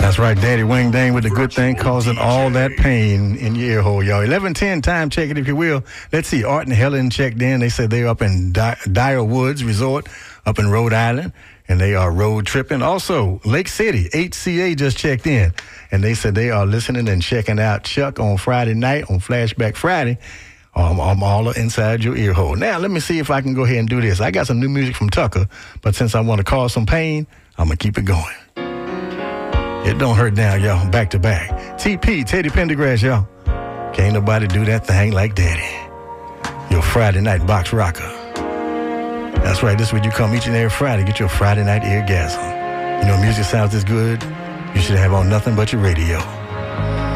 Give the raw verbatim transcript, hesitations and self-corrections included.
That's right, Daddy Wing Dang with the good thing causing all that pain in your ear hole, y'all. eleven ten, time check it if you will. Let's see, Art and Helen checked in. They said they're up in Di- Dyer Woods Resort up in Rhode Island, and they are road tripping. Also, Lake City, H C A just checked in, and they said they are listening and checking out Chuck on Friday night on Flashback Friday. Um, I'm all inside your ear hole. Now, let me see if I can go ahead and do this. I got some new music from Tucker, but since I want to cause some pain, I'm going to keep it going. It don't hurt now, y'all. Back to back. T P, Teddy Pendergrass, y'all. Can't nobody do that thing like Daddy. Your Friday night box rocker. That's right. This is where you come each and every Friday. Get your Friday night eargasm. You know, music sounds this good. You should have on nothing but your radio.